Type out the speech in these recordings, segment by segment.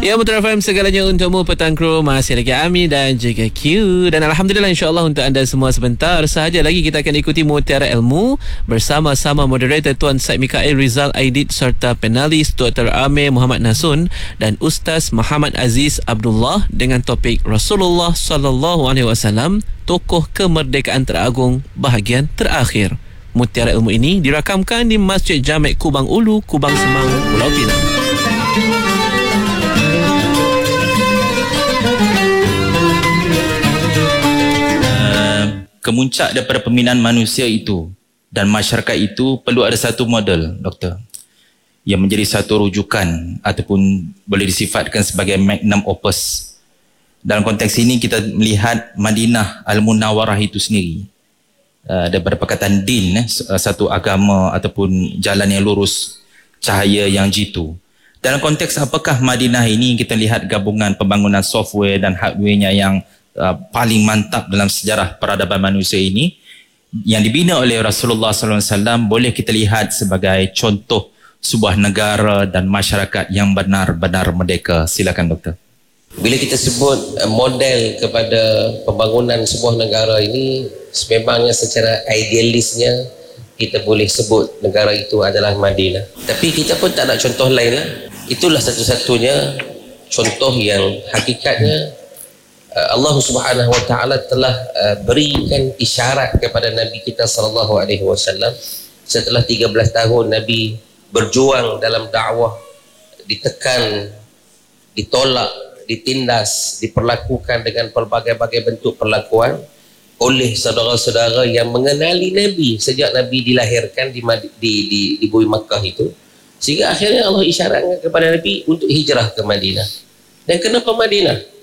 Ya, Mutara FM segalanya untukmu petang kru. Masih lagi Ami dan juga Q. Dan Alhamdulillah, insyaAllah untuk anda semua sebentar sahaja lagi kita akan ikuti Mutiara Ilmu bersama-sama moderator Tuan Syed Mikael Rizal Aidit serta penalis Dr. Amir Muhammad Nasun dan Ustaz Muhammad Aziz Abdullah dengan topik Rasulullah SAW, tokoh kemerdekaan teragung bahagian terakhir. Mutiara Ilmu ini dirakamkan di Masjid Jamek Kubang Ulu, Kubang Semang, Pulau Pinang. Kemuncak daripada pembinaan manusia itu dan masyarakat itu perlu ada satu model, doktor, yang menjadi satu rujukan ataupun boleh disifatkan sebagai magnum opus. Dalam konteks ini kita melihat Madinah Al-Munawwarah itu sendiri, daripada perkataan din, satu agama ataupun jalan yang lurus, cahaya yang jitu. Dalam konteks apakah Madinah ini, kita lihat gabungan pembangunan software dan hardwarenya yang paling mantap dalam sejarah peradaban manusia ini, yang dibina oleh Rasulullah SAW, boleh kita lihat sebagai contoh sebuah negara dan masyarakat yang benar-benar merdeka. Silakan doktor. Bila kita sebut model kepada pembangunan sebuah negara ini, sememangnya secara idealisnya kita boleh sebut negara itu adalah Madinah. Tapi kita pun tak nak contoh lain lah. Itulah satu-satunya contoh yang hakikatnya Allah Subhanahu Wa Taala telah berikan isyarat kepada Nabi kita sallallahu alaihi wasallam setelah 13 tahun Nabi berjuang dalam dakwah, ditekan, ditolak, ditindas, diperlakukan dengan pelbagai-bagai bentuk perlakuan oleh saudara-saudara yang mengenali Nabi sejak Nabi dilahirkan di bumi Makkah itu, sehingga akhirnya Allah isyaratkan kepada Nabi untuk hijrah ke Madinah. Dan kenapa Madinah?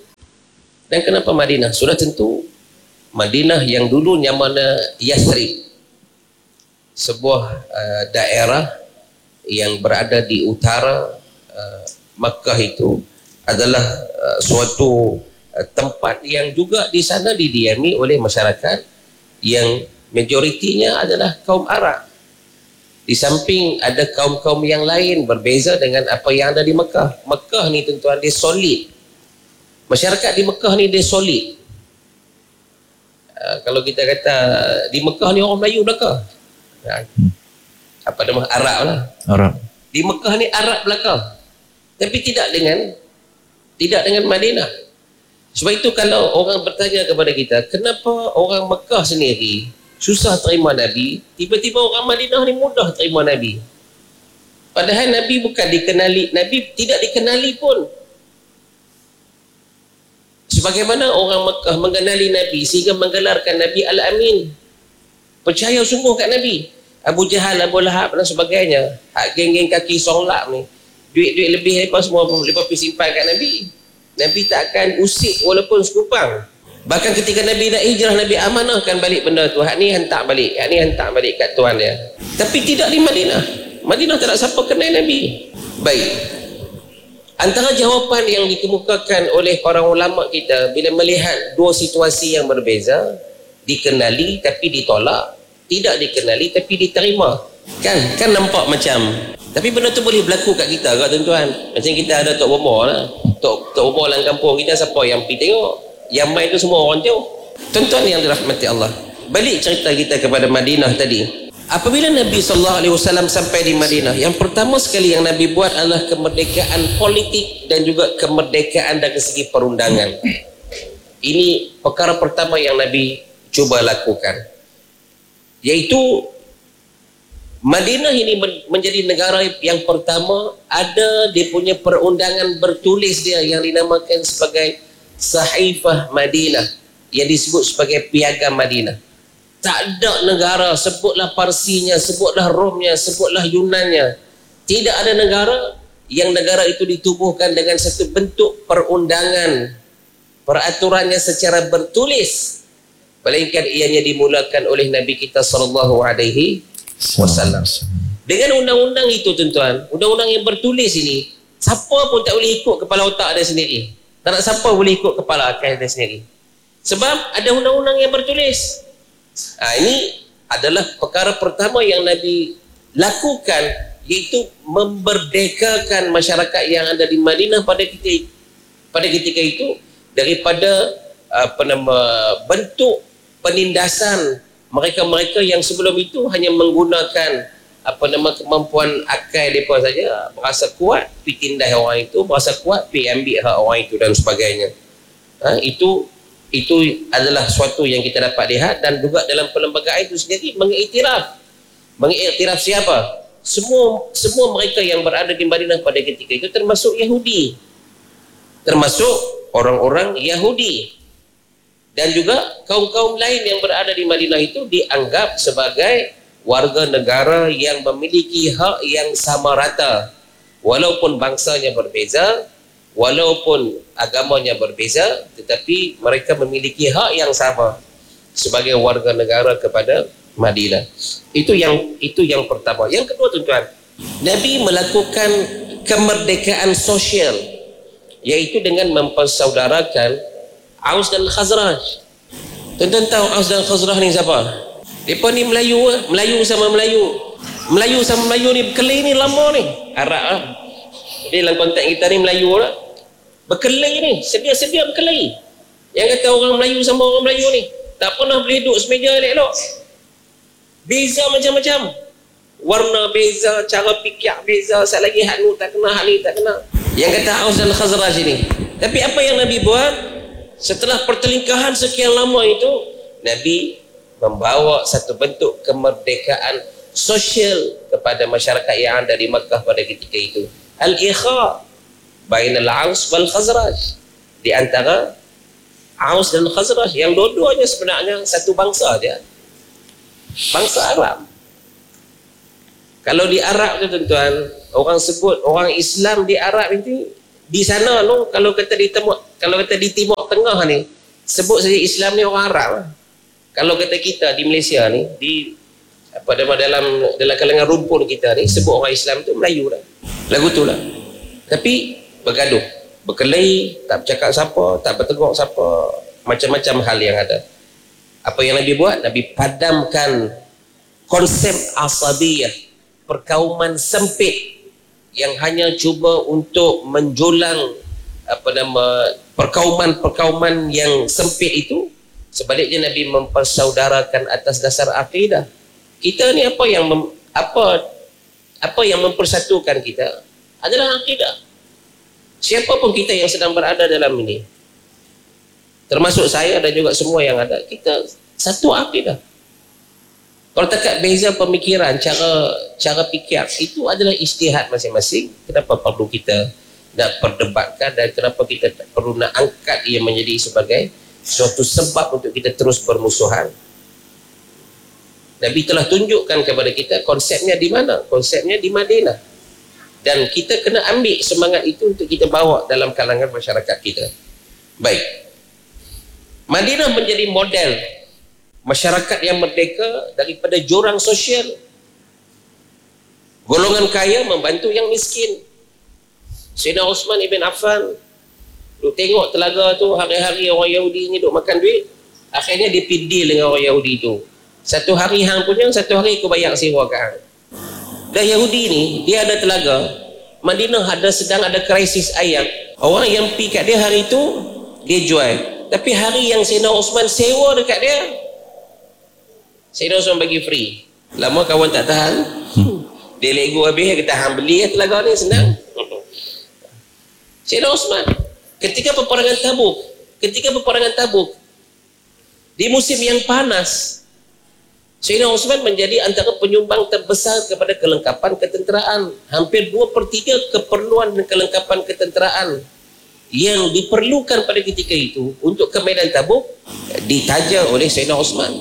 Sudah tentu Madinah yang dulu namanya Yathrib, sebuah daerah yang berada di utara Makkah itu adalah suatu tempat yang juga di sana didiami oleh masyarakat yang majoritinya adalah kaum Arab. Di samping ada kaum-kaum yang lain berbeza dengan apa yang ada di Mekah. Mekah ni tentuan dia solid. Masyarakat di Mekah ni dia solid. Kalau kita kata di Mekah ni orang Melayu belakang. Apa nama? Arab lah. Arab. Di Mekah ni Arab belakang. Tapi tidak dengan Madinah. Sebab itu kalau orang bertanya kepada kita, kenapa orang Mekah sendiri susah terima Nabi, tiba-tiba orang Madinah ni mudah terima Nabi. Padahal Nabi bukan dikenali, Nabi tidak dikenali pun. Sebagaimana orang Mekah mengenali Nabi sehingga menggelarkan Nabi Al-Amin, percaya sungguh kat Nabi. Abu Jahal, Abu Lahab dan sebagainya, hak geng-geng kaki songlap ni, duit-duit lebih mereka semua mereka pergi simpan kat Nabi. Nabi tak akan usik walaupun sekupang. Bahkan ketika Nabi nak hijrah, Nabi amanahkan balik benda tu, hak ni hantar balik, hak ni hantar balik kat tuan dia. Tapi tidak di Madinah. Madinah tak ada siapa kenal Nabi. Baik, antara jawapan yang dikemukakan oleh para ulama kita bila melihat dua situasi yang berbeza, dikenali tapi ditolak, tidak dikenali tapi diterima, kan nampak macam, tapi benda tu boleh berlaku kat kita ke tuan-tuan? Macam kita ada Tok Bobo lah, Tok Bobo dalam kampung kita, siapa yang pergi tengok? Yang main tu semua orang jauh. Tuan-tuan yang dirahmati Allah, balik cerita kita kepada Madinah tadi. Apabila Nabi SAW sampai di Madinah, yang pertama sekali yang Nabi buat adalah kemerdekaan politik dan juga kemerdekaan dari segi perundangan. Ini perkara pertama yang Nabi cuba lakukan, iaitu Madinah ini menjadi negara yang pertama ada dia punya perundangan bertulis dia yang dinamakan sebagai Sahifah Madinah, yang disebut sebagai Piagam Madinah. Tak ada negara, sebutlah Parsinya, sebutlah Romnya, sebutlah Yunannya, tidak ada negara yang negara itu ditubuhkan dengan satu bentuk perundangan, peraturannya secara bertulis, melainkan ianya dimulakan oleh Nabi kita sallallahu alaihi wasallam. Dengan undang-undang itu tuan-tuan, undang-undang yang bertulis ini, siapa pun tak boleh ikut kepala otak dia sendiri. Tak nak siapa boleh ikut kepala akal dia sendiri. Sebab ada undang-undang yang bertulis. Ini adalah perkara pertama yang Nabi lakukan, iaitu memerdekakan masyarakat yang ada di Madinah pada ketika itu daripada bentuk penindasan mereka-mereka yang sebelum itu hanya menggunakan kemampuan akal mereka saja, berasa kuat pergi tindas orang itu, berasa kuat pergi ambil hak orang itu dan sebagainya. Itu adalah suatu yang kita dapat lihat, dan juga dalam perlembagaan itu sendiri mengiktiraf siapa? Semua mereka yang berada di Madinah pada ketika itu, termasuk Yahudi, termasuk orang-orang Yahudi, dan juga kaum-kaum lain yang berada di Madinah itu dianggap sebagai warga negara yang memiliki hak yang sama rata, walaupun bangsanya berbeza, walaupun agamanya berbeza, tetapi mereka memiliki hak yang sama sebagai warga negara kepada Madinah. Itu yang pertama. Yang kedua, tuan-tuan, Nabi melakukan kemerdekaan sosial, yaitu dengan mempersaudarakan Aus dan Khazraj. Tuan-tuan tahu Aus dan Khazraj ni siapa? Mereka ni Melayu sama Melayu ni berkelahi ni lama ni, Arab lah. Jadi dalam konteks kita ni Melayu lah, berkelahi ni, sedia-sedia berkelahi. Yang kata orang Melayu sama orang Melayu ni tak pernah boleh duduk semeja elok-elok. Beza macam-macam, warna beza, cara fikir beza, sat lagi hak ni tak kena, hak ni tak kena. Yang kata Aus dan Khazraj ini. Tapi apa yang Nabi buat setelah pertelingkahan sekian lama itu? Nabi membawa satu bentuk kemerdekaan sosial kepada masyarakat yang ada di Makkah pada ketika itu. Al-ikha bainal Aus wal Khazraj, di antara Aus dan Khazraj yang dua-duanya sebenarnya satu bangsa dia, bangsa Arab. Kalau di Arab tu, tuan-tuan, orang sebut orang Islam di Arab itu, di sana tu, kalau kata di Timur Tengah ni, sebut saja Islam ni orang Arab. Kalau kata kita di Malaysia ni, dalam kalangan rumpun kita ni, sebut orang Islam tu Melayu dah. Lagu tu lah. Tapi bergaduh, berkelahi, tak bercakap siapa, tak bertegur siapa, macam-macam hal yang ada. Apa yang Nabi buat? Nabi padamkan konsep asabiyah, perkauman sempit yang hanya cuba untuk menjulang perkauman yang sempit itu. Sebaliknya Nabi mempersaudarakan atas dasar akidah. Kita ni apa yang mempersatukan kita adalah akidah. Siapapun kita yang sedang berada dalam ini, termasuk saya dan juga semua yang ada, kita satu akidah. Kalau takat beza pemikiran, cara fikir, itu adalah ijtihad masing-masing. Kenapa perlu kita nak perdebatkan, dan kenapa kita perlu nak angkat ia menjadi sebagai suatu sebab untuk kita terus bermusuhan? Nabi telah tunjukkan kepada kita konsepnya di mana? Konsepnya di Madinah. Dan kita kena ambil semangat itu untuk kita bawa dalam kalangan masyarakat kita. Baik. Madinah menjadi model masyarakat yang merdeka daripada jurang sosial. Golongan kaya membantu yang miskin. Sayyidina Uthman ibn Affan duk tengok telaga tu, hari-hari orang Yahudi ni duk makan duit. Akhirnya dia pergi deal dengan orang Yahudi tu. Satu hari hang punya, satu hari aku bayar sewa ke hang. Dan Yahudi ni, dia ada telaga. Madinah sedang ada krisis air. Orang yang pergi kat dia hari tu, dia jual. Tapi hari yang Sayyidina Uthman sewa dekat dia, Sayyidina Uthman bagi free. Lama kawan tak tahan, dia lego habis, kita hang beli telaga ni, senang. Sayyidina Uthman ketika peperangan Tabuk, di musim yang panas, Sayyidina Uthman menjadi antara penyumbang terbesar kepada kelengkapan ketenteraan. Hampir 2/3 keperluan dan kelengkapan ketenteraan yang diperlukan pada ketika itu untuk ke medan Tabuk ditaja oleh Sayyidina Uthman.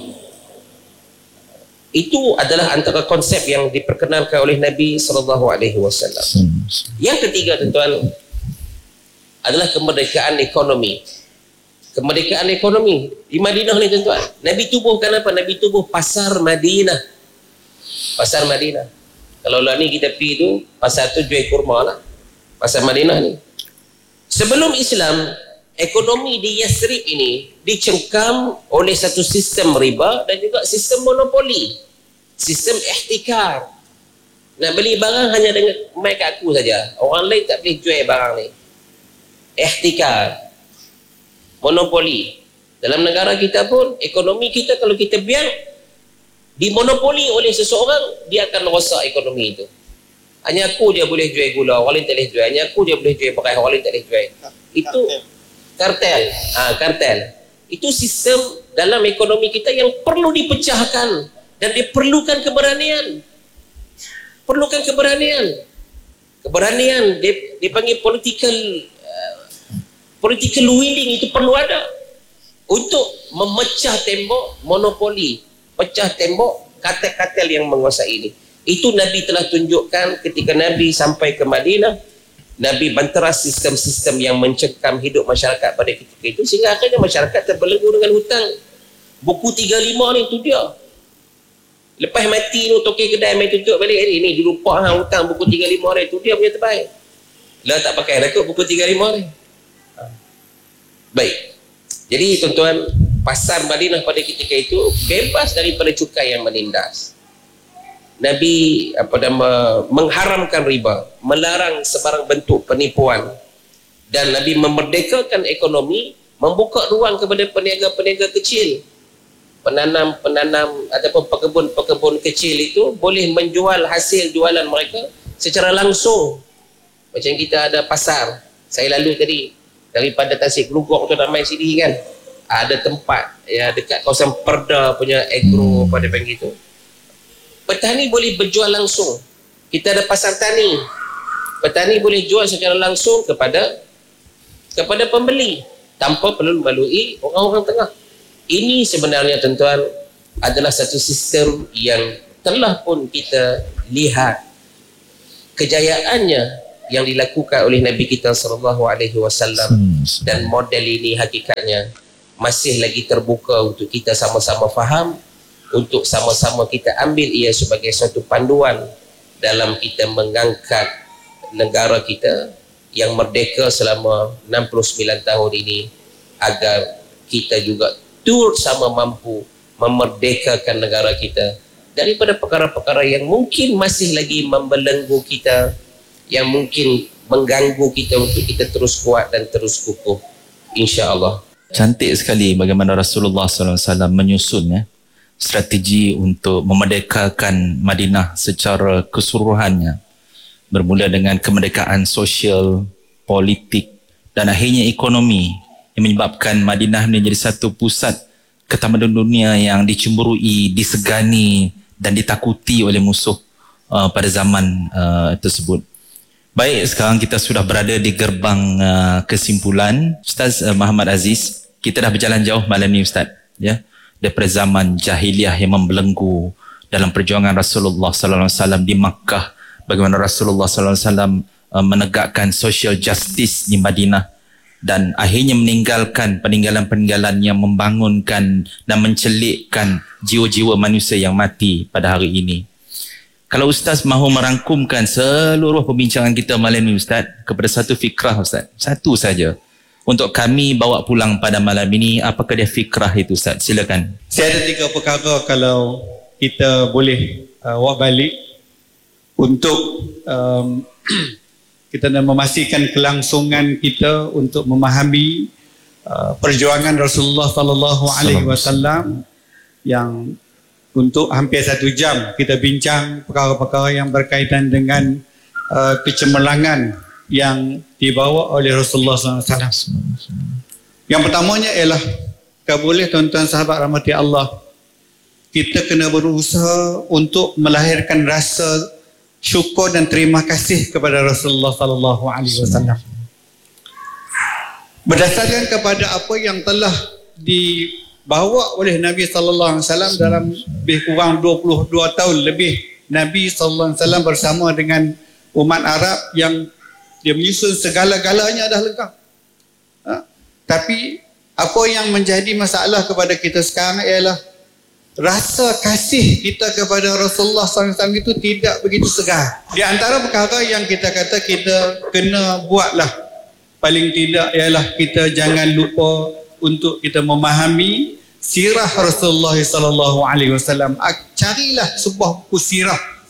Itu adalah antara konsep yang diperkenalkan oleh Nabi SAW. Yang ketiga, tuan-tuan, adalah kemerdekaan ekonomi. Kemerdekaan ekonomi di Madinah ni, tuan-tuan, Nabi tubuhkan apa? Nabi tubuh pasar Madinah. Pasar Madinah. Kalau lah ni kita pergi tu, pasar tu jual kurma lah. Pasar Madinah ni. Sebelum Islam, ekonomi di Yathrib ini dicengkam oleh satu sistem riba dan juga sistem monopoli, sistem ihtikar. Nak beli barang hanya dengan mic aku saja. Orang lain tak boleh jual barang ni. Ihtikar. Monopoli. Dalam negara kita pun, ekonomi kita kalau kita biar dimonopoli oleh seseorang, dia akan rosak ekonomi itu. Hanya aku je boleh jual gula, orang lain tak boleh jual. Hanya aku je boleh jual beras, orang lain tak boleh jual. Itu kartel. Kartel. Itu sistem dalam ekonomi kita yang perlu dipecahkan dan diperlukan keberanian. Perlukan keberanian. Keberanian dipanggil political willing, itu perlu ada untuk memecah tembok monopoli, pecah tembok kartel-kartel yang menguasai ini. Itu Nabi telah tunjukkan ketika Nabi sampai ke Madinah. Nabi banteras sistem-sistem yang mencekam hidup masyarakat pada ketika itu, sehingga akhirnya masyarakat terbelenggu dengan hutang. Buku 35 ni tu dia. Lepas mati tu toke kedai mai tutup balik ni dilupa hutang buku 35 ni tu dia punya terbaik. Lah tak pakai dah kot buku 35 ni. Baik. Jadi tuan-tuan, pasar Madinah pada ketika itu bebas daripada cukai yang menindas. Nabi mengharamkan riba, melarang sebarang bentuk penipuan, dan Nabi memerdekakan ekonomi, membuka ruang kepada peniaga-peniaga kecil. Penanam ataupun pekebun-pekebun kecil itu boleh menjual hasil jualan mereka secara langsung. Macam kita ada pasar, saya lalu tadi daripada Tasik Gelugok tu ramai sini kan, ada tempat ya dekat kawasan Perda punya agro pada panggil tu. Petani boleh berjual langsung. Kita ada pasar tani, petani boleh jual secara langsung kepada pembeli tanpa perlu melalui orang-orang tengah. Ini sebenarnya tuan-tuan adalah satu sistem yang telah pun kita lihat kejayaannya yang dilakukan oleh Nabi kita SAW, dan model ini hakikatnya masih lagi terbuka untuk kita sama-sama faham, untuk sama-sama kita ambil ia sebagai suatu panduan dalam kita mengangkat negara kita yang merdeka selama 69 tahun ini, agar kita juga turut sama mampu memerdekakan negara kita daripada perkara-perkara yang mungkin masih lagi membelenggu kita, yang mungkin mengganggu kita untuk kita terus kuat dan terus kukuh, insya-Allah. Cantik sekali bagaimana Rasulullah SAW menyusun strategi untuk memerdekakan Madinah secara keseluruhannya, bermula dengan kemerdekaan sosial, politik dan akhirnya ekonomi, yang menyebabkan Madinah menjadi satu pusat ketamadunan dunia yang dicemburui, disegani dan ditakuti oleh musuh pada zaman tersebut. Baik, sekarang kita sudah berada di gerbang kesimpulan. Ustaz Muhammad Aziz, kita dah berjalan jauh malam ni Ustaz, ya, daripada zaman jahiliah yang membelenggu dalam perjuangan Rasulullah sallallahu alaihi wasallam di Makkah, bagaimana Rasulullah sallallahu alaihi wasallam menegakkan social justice di Madinah, dan akhirnya meninggalkan peninggalan-peninggalan yang membangunkan dan mencelikkan jiwa-jiwa manusia yang mati pada hari ini. Kalau Ustaz mahu merangkumkan seluruh perbincangan kita malam ini Ustaz kepada satu fikrah Ustaz, satu saja untuk kami bawa pulang pada malam ini, apakah dia fikrah itu Ustaz? Silakan. Saya ada 3 perkara kalau kita boleh awak balik untuk kita nak memastikan kelangsungan kita untuk memahami perjuangan Rasulullah sallallahu alaihi wasallam, yang untuk hampir 1 jam kita bincang perkara-perkara yang berkaitan dengan kecemerlangan yang dibawa oleh Rasulullah sallallahu alaihi wasallam. Yang pertamanya ialah, kalau boleh tuan-tuan sahabat rahmati Allah, kita kena berusaha untuk melahirkan rasa syukur dan terima kasih kepada Rasulullah sallallahu alaihi wasallam. Berdasarkan kepada apa yang telah dibawa oleh Nabi sallallahu alaihi wasallam dalam lebih kurang 22 tahun lebih, Nabi sallallahu alaihi wasallam bersama dengan umat Arab yang dia menyusun segala-galanya dah lengkap. Tapi apa yang menjadi masalah kepada kita sekarang ialah rasa kasih kita kepada Rasulullah SAW itu tidak begitu segar. Di antara perkara yang kita kata kita kena buatlah, paling tidak ialah kita jangan lupa untuk kita memahami sirah Rasulullah SAW. Carilah sebuah buku sirah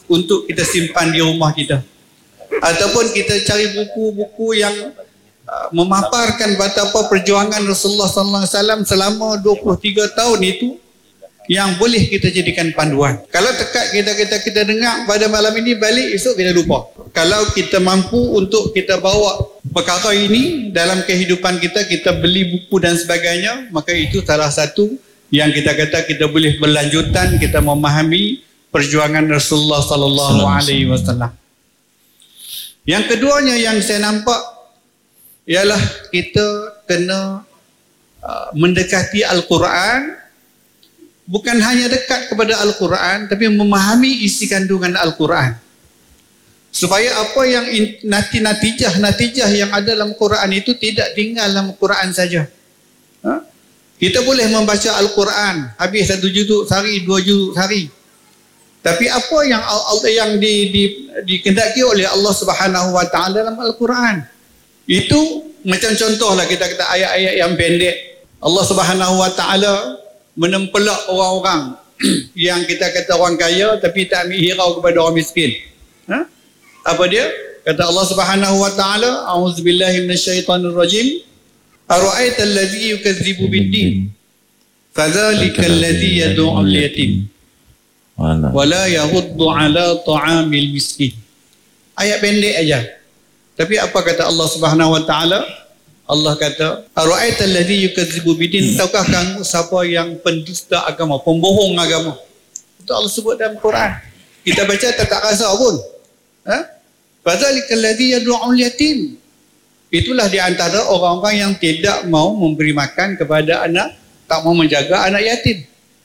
untuk kita simpan di rumah kita. Ataupun kita cari buku-buku yang memaparkan betapa perjuangan Rasulullah sallallahu alaihi wasallam selama 23 tahun itu yang boleh kita jadikan panduan. Kalau tekat kita dengar pada malam ini, balik esok kita lupa. Kalau kita mampu untuk kita bawa perkara ini dalam kehidupan kita, kita beli buku dan sebagainya, maka itu salah satu yang kita kata kita boleh berlanjutan, kita memahami perjuangan Rasulullah sallallahu alaihi wasallam. Yang keduanya yang saya nampak ialah kita kena mendekati Al-Quran, bukan hanya dekat kepada Al-Quran, tapi memahami isi kandungan Al-Quran. Supaya apa yang natijah yang ada dalam Quran itu tidak tinggal dalam Quran saja. Kita boleh membaca Al-Quran habis 1 juzuk sehari, 2 juzuk sehari. Tapi apa yang dikehendaki oleh Allah Subhanahu Wa Taala dalam Al-Quran, itu macam contohlah kita kata ayat-ayat yang pendek. Allah Subhanahu Wa Taala menempelak orang-orang yang kita kata orang kaya tapi tak ambil hirau kepada orang miskin. Apa dia? Kata Allah Subhanahu Wa Taala, a'udzubillahi minasyaitonir rajim. Ara'aita allazi yukadzibu bid-din? Fadzalikal ladzi yad'u al-yatim wa la yahuddu 'ala ta'amil miskin. Ayat pendek aja. Tapi apa kata Allah Subhanahu Wa Taala? Allah kata, ara'aita allazi yukadzibu bid-din? Tahukah kamu siapa yang pendusta agama, pembohong agama? Itu Allah sebut dalam Quran. Kita baca tak rasa pun. Fadzalikal ladzi yad'u al-yatim. Itulah di antara orang-orang yang tidak mau memberi makan kepada anak, tak mau menjaga anak yatim.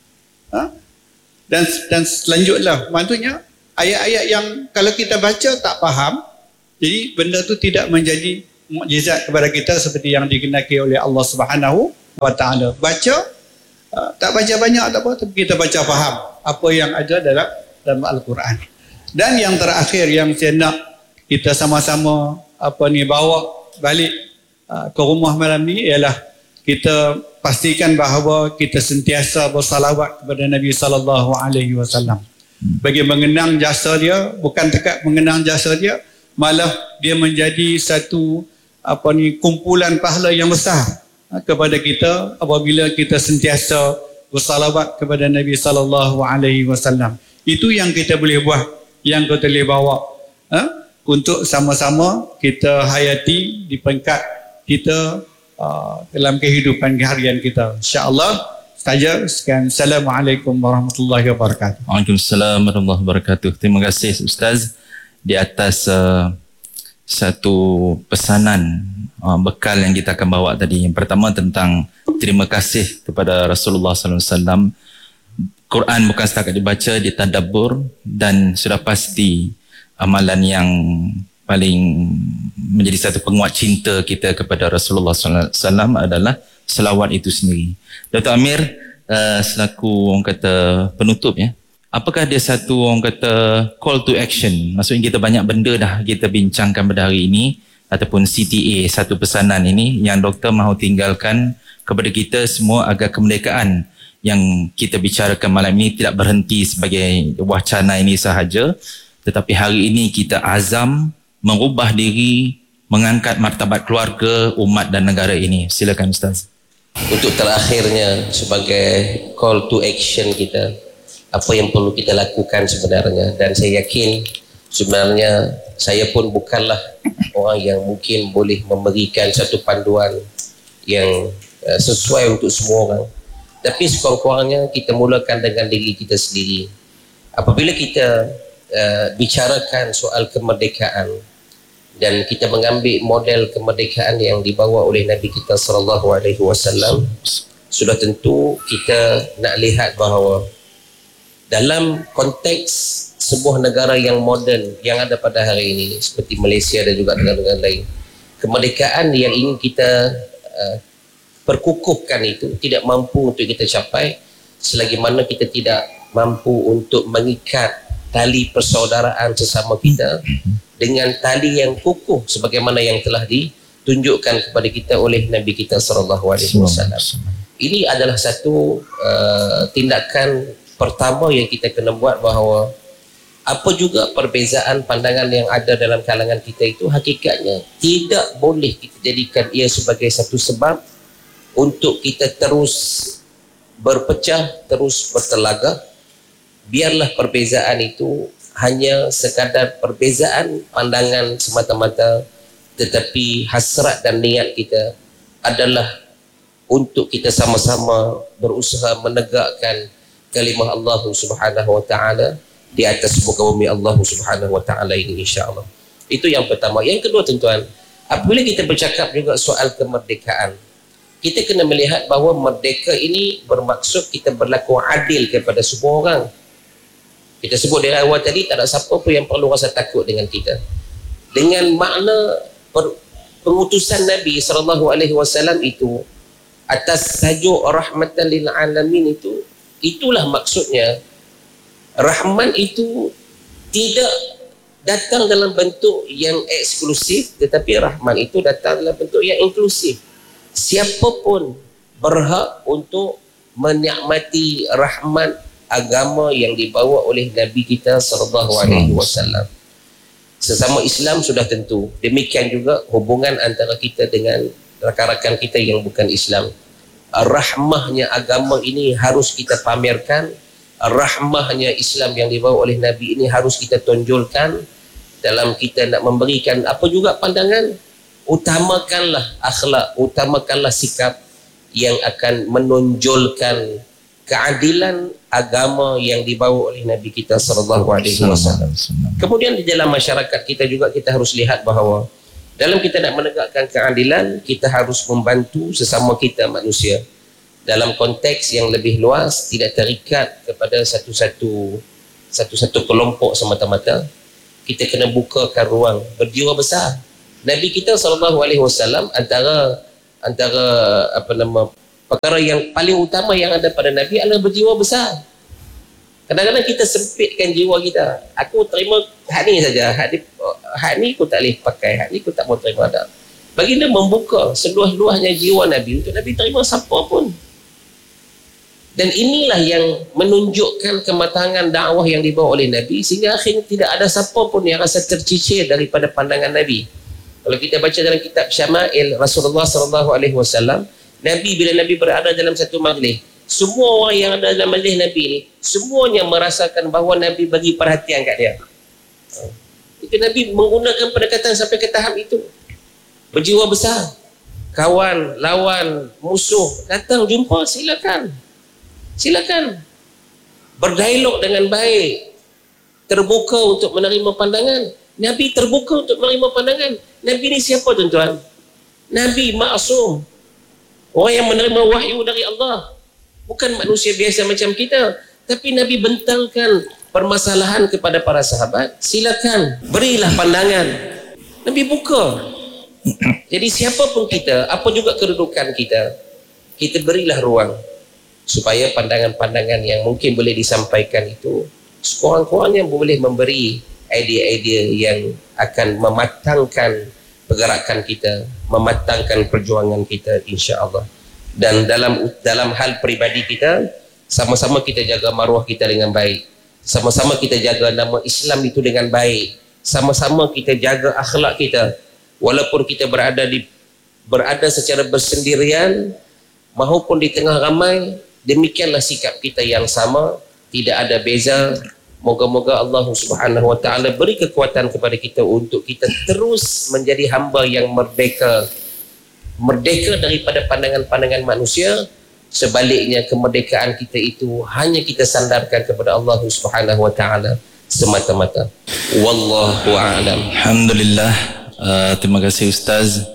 Dan selanjutnya, maksudnya ayat-ayat yang kalau kita baca tak faham, jadi benda tu tidak menjadi mukjizat kepada kita seperti yang dikehendaki oleh Allah Subhanahu Wa Taala. Baca, tak baca banyak tak apa, tapi kita baca faham apa yang ada dalam Al-Quran. Dan yang terakhir yang saya nak kita sama-sama bawa balik ke rumah malam ni ialah kita pastikan bahawa kita sentiasa bersalawat kepada Nabi sallallahu alaihi wasallam. Bagi mengenang jasa dia, bukan dekat mengenang jasa dia, malah dia menjadi satu kumpulan pahala yang besar kepada kita apabila kita sentiasa bersalawat kepada Nabi sallallahu alaihi wasallam. Itu yang kita boleh buat, yang kita boleh bawa untuk sama-sama kita hayati di peringkat kita dalam kehidupan harian kita. InsyaAllah saja. Sekian. Assalamualaikum warahmatullahi wabarakatuh. Waalaikumsalam warahmatullahi wabarakatuh. Terima kasih Ustaz di atas satu pesanan bekal yang kita akan bawa tadi. Yang pertama tentang terima kasih kepada Rasulullah SAW. Quran bukan setakat dibaca, ditadabbur, dan sudah pasti amalan yang paling menjadi satu penguat cinta kita kepada Rasulullah SAW adalah selawat itu sendiri. Dr. Amir, selaku orang kata penutup ya, apakah ada satu orang kata call to action? Maksudnya kita banyak benda dah kita bincangkan pada hari ini, ataupun CTA, satu pesanan ini yang doktor mahu tinggalkan kepada kita semua agar kemerdekaan yang kita bicarakan malam ini tidak berhenti sebagai wacana ini sahaja, tetapi hari ini kita azam mengubah diri, mengangkat martabat keluarga, umat dan negara ini. Silakan Ustaz. Untuk terakhirnya sebagai call to action kita, apa yang perlu kita lakukan sebenarnya, dan saya yakin sebenarnya saya pun bukanlah orang yang mungkin boleh memberikan satu panduan yang sesuai untuk semua orang, tapi sekurang-kurangnya kita mulakan dengan diri kita sendiri. Apabila kita bicarakan soal kemerdekaan dan kita mengambil model kemerdekaan yang dibawa oleh Nabi kita sallallahu alaihi wasallam, sudah tentu kita nak lihat bahawa dalam konteks sebuah negara yang moden yang ada pada hari ini seperti Malaysia dan juga negara-negara lain, kemerdekaan yang ingin kita perkukuhkan itu tidak mampu untuk kita capai selagi mana kita tidak mampu untuk mengikat tali persaudaraan sesama kita dengan tali yang kukuh sebagaimana yang telah ditunjukkan kepada kita oleh Nabi kita sallallahu alaihi wasallam. Ini adalah satu tindakan pertama yang kita kena buat, bahawa apa juga perbezaan pandangan yang ada dalam kalangan kita itu, hakikatnya tidak boleh kita jadikan ia sebagai satu sebab untuk kita terus berpecah, terus bertelagah. Biarlah perbezaan itu hanya sekadar perbezaan pandangan semata-mata, tetapi hasrat dan niat kita adalah untuk kita sama-sama berusaha menegakkan kalimah Allah Subhanahu wa taala di atas muka bumi Allah Subhanahu wa taala ini, insya-Allah. Itu yang pertama. Yang kedua, tuan-tuan, apabila kita bercakap juga soal kemerdekaan, kita kena melihat bahawa merdeka ini bermaksud kita berlaku adil kepada semua orang. Kita sebut dari awal tadi, tak ada siapa pun yang perlu rasa takut dengan kita. Dengan makna pengutusan Nabi SAW itu atas tajuk rahmatan lil alamin itu, itulah maksudnya. Rahman itu tidak datang dalam bentuk yang eksklusif, tetapi Rahman itu datang dalam bentuk yang inklusif. Siapapun berhak untuk menikmati rahmat agama yang dibawa oleh Nabi kita sallallahu alaihi wasallam. Sesama Islam sudah tentu. Demikian juga hubungan antara kita dengan rakan-rakan kita yang bukan Islam. Rahmahnya agama ini harus kita pamerkan. Rahmahnya Islam yang dibawa oleh Nabi ini harus kita tonjolkan dalam kita nak memberikan apa juga pandangan. Utamakanlah akhlak, utamakanlah sikap yang akan menonjolkan keadilan agama yang dibawa oleh Nabi kita sallallahu alaihi wasallam. Kemudian di dalam masyarakat kita juga kita harus lihat bahawa dalam kita nak menegakkan keadilan, kita harus membantu sesama kita manusia. Dalam konteks yang lebih luas, tidak terikat kepada satu kelompok semata-mata. Kita kena bukakan ruang berjiwa besar. Nabi kita SAW antara perkara yang paling utama yang ada pada Nabi adalah berjiwa besar. Kadang-kadang kita sempitkan jiwa kita. Aku terima hak ni saja, hak ni aku tak boleh pakai, hak ni aku tak mau terima dah. Baginda membuka seluas-luasnya jiwa Nabi untuk Nabi terima siapa pun. Dan inilah yang menunjukkan kematangan dakwah yang dibawa oleh Nabi, sehingga akhirnya tidak ada siapa pun yang rasa tercicir daripada pandangan Nabi. Kalau kita baca dalam kitab Syama'il Rasulullah SAW, Nabi, bila Nabi berada dalam satu majlis, semua orang yang ada dalam majlis Nabi ini, semuanya merasakan bahawa Nabi bagi perhatian kat dia. Itu Nabi menggunakan pendekatan sampai ke tahap itu. Berjiwa besar. Kawan, lawan, musuh datang jumpa, silakan. Silakan. Berdialog dengan baik. Terbuka untuk menerima pandangan. Nabi terbuka untuk menerima pandangan. Nabi ni siapa, tuan-tuan? Nabi maksum. Orang yang menerima wahyu dari Allah. Bukan manusia biasa macam kita. Tapi Nabi bentangkan permasalahan kepada para sahabat. Silakan, berilah pandangan. Nabi buka. Jadi siapapun kita, apa juga kedudukan kita, kita berilah ruang supaya pandangan-pandangan yang mungkin boleh disampaikan itu sekurang-kurangnya boleh memberi idea-idea yang akan mematangkan pergerakan kita, mematangkan perjuangan kita, insya-Allah. Dan dalam hal peribadi kita, sama-sama kita jaga maruah kita dengan baik, sama-sama kita jaga nama Islam itu dengan baik, sama-sama kita jaga akhlak kita, walaupun kita berada secara bersendirian maupun di tengah ramai. Demikianlah sikap kita yang sama, tidak ada beza. Moga-moga Allah Subhanahu wa taala beri kekuatan kepada kita untuk kita terus menjadi hamba yang merdeka. Merdeka daripada pandangan-pandangan manusia. Sebaliknya, kemerdekaan kita itu hanya kita sandarkan kepada Allah Subhanahu wa taala semata-mata. Wallahu a'lam. Alhamdulillah. Terima kasih Ustaz.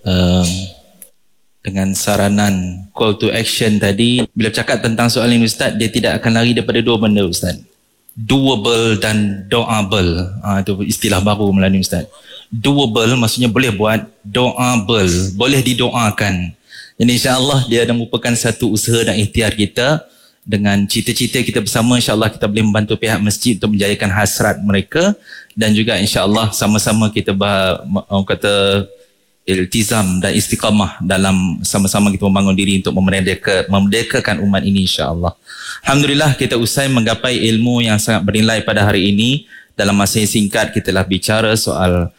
Dengan saranan call to action tadi, bila cakap tentang soal ini Ustaz, dia tidak akan lari daripada dua benda Ustaz. Doable dan doable. Itu istilah baru Melayu Ustaz. Doable maksudnya boleh buat, doable boleh didoakan. Jadi insya-Allah dia adalah merupakan satu usaha dan ikhtiar kita. Dengan cita-cita kita bersama, insya-Allah kita boleh membantu pihak masjid untuk menjayakan hasrat mereka, dan juga insya-Allah sama-sama kita iltizam dan istiqamah dalam sama-sama kita membangun diri untuk memerdekakan umat ini, insya-Allah. Alhamdulillah, kita usai menggapai ilmu yang sangat bernilai pada hari ini. Dalam masa yang singkat kita telah bicara soal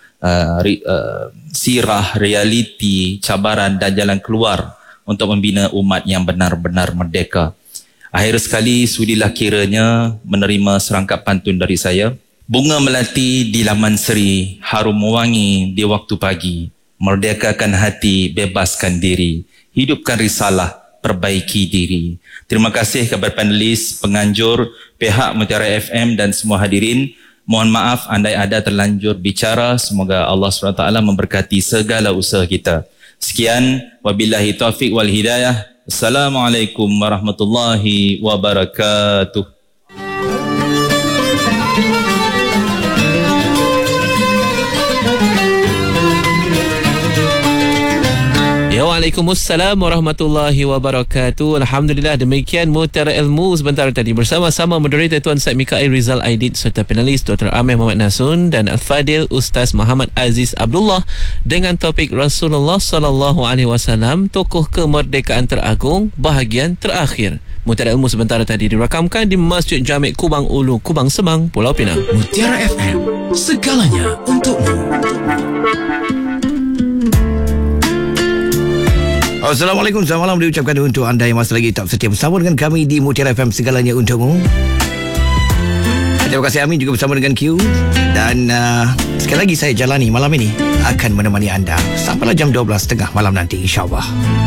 sirah, realiti, cabaran dan jalan keluar untuk membina umat yang benar-benar merdeka. Akhir sekali, sudilah kiranya menerima serangkap pantun dari saya. Bunga melati di laman seri, harum mewangi di waktu pagi. Merdekakan hati, bebaskan diri. Hidupkan risalah, perbaiki diri. Terima kasih kepada panelis, penganjur, pihak Mutiara FM dan semua hadirin. Mohon maaf andai ada terlanjur bicara. Semoga Allah SWT memberkati segala usaha kita. Sekian, wabillahi taufiq wal hidayah. Assalamualaikum warahmatullahi wabarakatuh. Ya, Waalaikumsalam warahmatullahi wabarakatuh. Alhamdulillah, demikian Mutiara Ilmu sebentar tadi bersama-sama moderator Tuan Syed Mikail Rizal Aidit serta penalis Dr. Amir Muhammad Nasun dan Al-Fadil Ustaz Muhammad Aziz Abdullah dengan topik Rasulullah sallallahu alaihi wasallam, tokoh kemerdekaan teragung, bahagian terakhir. Mutiara Ilmu sebentar tadi dirakamkan di Masjid Jami' Kubang Ulu, Kubang Semang, Pulau Pinang. Mutiara FM, segalanya untukmu. Assalamualaikum, selamat malam diucapkan untuk anda yang masih lagi tak setia bersama dengan kami di Mutiara FM, segalanya untukmu. Terima kasih Amin juga bersama dengan Q. Dan sekali lagi saya jalani malam ini akan menemani anda sampailah jam 12.30 malam nanti, insyaAllah.